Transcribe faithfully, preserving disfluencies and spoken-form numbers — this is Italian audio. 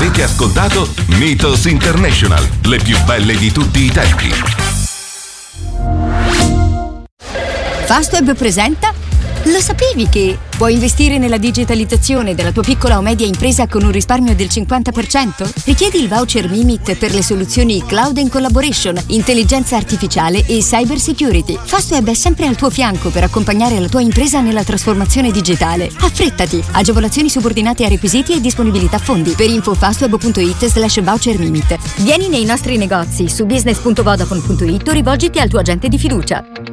Avete ascoltato Mythos International, le più belle di tutti i tempi. Fastweb presenta. Lo sapevi che puoi investire nella digitalizzazione della tua piccola o media impresa con un risparmio del cinquanta per cento? Richiedi il voucher Mimit per le soluzioni Cloud and Collaboration, intelligenza artificiale e cyber security. Fastweb è sempre al tuo fianco per accompagnare la tua impresa nella trasformazione digitale. Affrettati! Agevolazioni subordinate a requisiti e disponibilità fondi. Per info fastweb.it slash voucher Mimit. Vieni nei nostri negozi su business punto vodafone punto it o rivolgiti al tuo agente di fiducia.